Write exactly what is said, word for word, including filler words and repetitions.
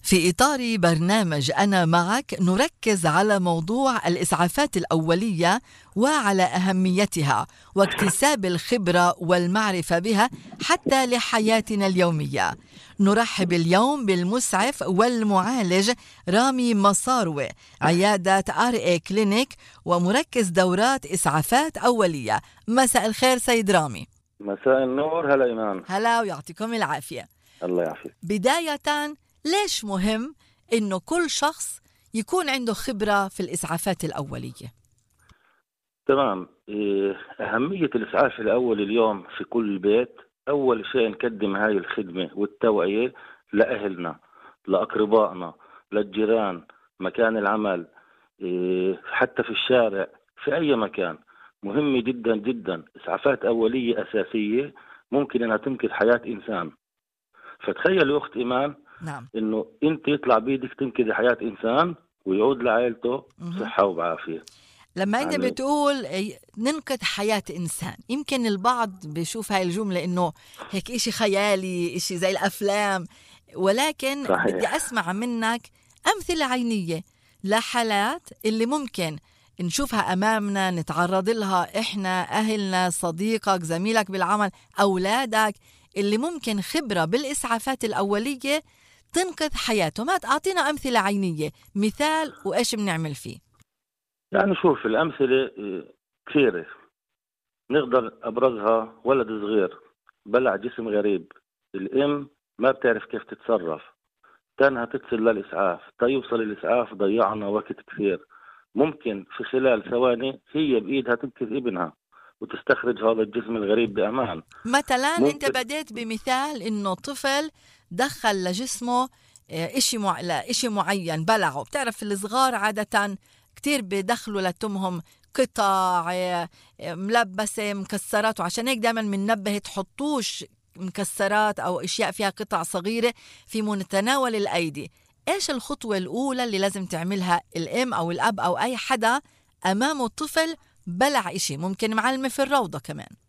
في إطار برنامج أنا معك نركز على موضوع الإسعافات الأولية وعلى أهميتها واكتساب الخبرة والمعرفة بها حتى لحياتنا اليومية. نرحب اليوم بالمسعف والمعالج رامي مصاروي، عيادة آر إيه كلينيك ومركز دورات إسعافات أولية. مساء الخير سيد رامي. مساء النور. هلا إيمان. هلا ويعطيكم العافية. الله يعافيك. بداية، ليش مهم إنه كل شخص يكون عنده خبرة في الإسعافات الأولية؟ تمام. أهمية الإسعاف الأول اليوم في كل بيت، أول شيء نقدم هاي الخدمة والتوعية لأهلنا، لأقربائنا، للجيران، مكان العمل، حتى في الشارع، في أي مكان. مهمة جدا جدا. إسعافات أولية أساسية ممكن أنها تنقذ حياة إنسان. فتخيل يا أخت إيمان، نعم، إنه أنت يطلع بيدك تنقذ حياة إنسان ويعود لعائلته صحة وبعافية. لما أنت يعني بتقول ننقذ حياة إنسان، يمكن البعض بيشوف هاي الجملة إنه هيك إشي خيالي، إشي زي الأفلام، ولكن صحيح. بدي أسمع منك أمثلة عينية لحالات اللي ممكن نشوفها أمامنا، نتعرض لها إحنا، أهلنا، صديقك، زميلك بالعمل، أولادك، اللي ممكن خبرة بالإسعافات الأولية تنقذ حياته. ما تعطينا أمثلة عينية، مثال وإيش بنعمل فيه؟ يعني شوف، الأمثلة كثيرة، نقدر أبرزها. ولد صغير بلع جسم غريب، الأم ما بتعرف كيف تتصرف، كانها تتصل للإسعاف، تا يوصل الإسعاف ضيعنا وقت كثير. ممكن في خلال ثواني هي بإيدها تنقذ ابنها وتستخرج هذا الجسم الغريب بأمان. مثلا ممكن. انت بديت بمثال انه طفل دخل لجسمه اشي مع... لا اشي معين بلعه. بتعرف الصغار عادة كتير بدخلوا لتمهم قطع ملبسة، مكسرات، وعشان هيك دائما بننبه تحطوش مكسرات او اشياء فيها قطع صغيرة في متناول الايدي. ايش الخطوة الاولى اللي لازم تعملها الام او الاب او اي حدا امامه طفل بلع اشي، ممكن معلمة في الروضة كمان؟